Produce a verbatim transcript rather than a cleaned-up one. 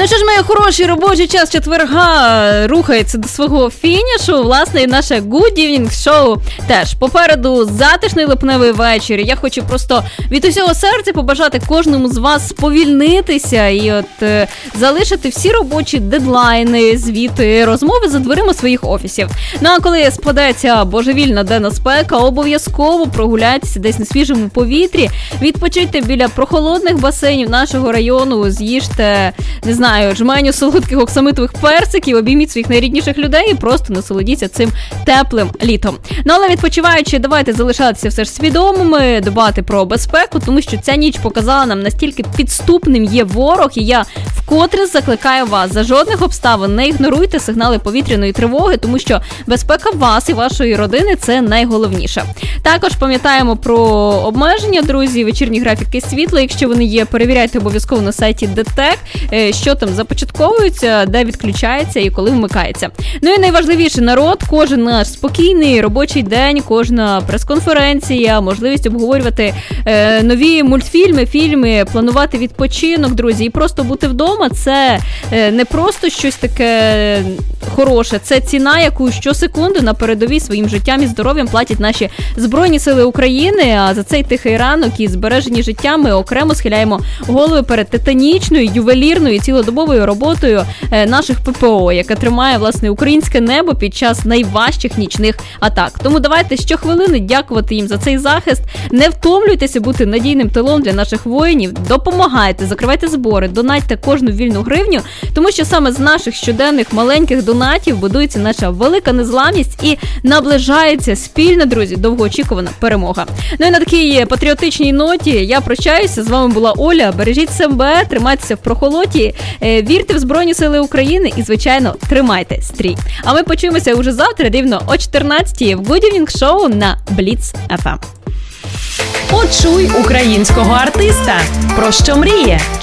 що ж, мої хороші, робочий час четверга рухається до свого фінішу. Власне, і наше Good Evening Show теж. Попереду затишний липневий вечір. Я хочу просто від усього серця побажати кожному з вас сповільнитися і от е, залишити всі робочі дедлайни, звіти, розмови за дверима своїх офісів. Ну, а коли спадається божевільна денна спека, обов'язково прогуляйтеся десь на свіжому повітрі, відпочийте біля прохолодних басейнів нашого району, з'їжте, не знаю, жменю солодких оксамитових персиків, обійміть своїх найрідніших людей і просто насолодіться цим теплим літом. Ну, але відпочиваючи, давайте залишатися все ж свідомими, дбати про безпеку, тому що ця ніч показала нам, настільки підступним є ворог, і я вкотре закликаю вас, за жодних обставин не ігноруйте сигнали повітряної тривоги, тому що безпека вас і вашої родини – це найголовніше. Також пам'ятаємо про обмеження, друзі, вечірні графіки світла, якщо вони є, перевіряйте обов'язково на сайті ДТЕК, що там започатковується, де відключається і коли вмикається. Ну і найважливіше, народ, кожен наш спокійний робочий день, кожна прес-конференція, можливість обговорювати е, нові мультфільми, фільми, планувати відпочинок, друзі, і просто бути вдома – це е, не просто щось таке хороше, це ціна, яку щосекунди на передовій своїм життям і здоров'ям платять наші Збройні Сили України, а за цей тихий ранок і збережені життя ми окремо схиляємо голови перед титанічною, ювелірною і цілодобовою роботою наших ППО, яка тримає, власне, українське небо під час найважчих нічних атак. Тому давайте щохвилини дякувати їм за цей захист, не втомлюйтеся бути надійним тилом для наших воїнів, допомагайте, закривайте збори, донатьте кожну вільну гривню, тому що саме з наших щоденних маленьких донатів будується наша велика незламність і наближається спільна, друзі, довгоочікувана перемога. Ну і на такій патріотичній ноті я прощаюся. З вами була Оля. Бережіть себе, тримайтеся в прохолоді, вірте в Збройні Сили України і, звичайно, тримайте стрій. А ми почуємося уже завтра, рівно о чотирнадцятій в Good Evening Show на Бліц еф ем. Почуй українського артиста. Про що мріє?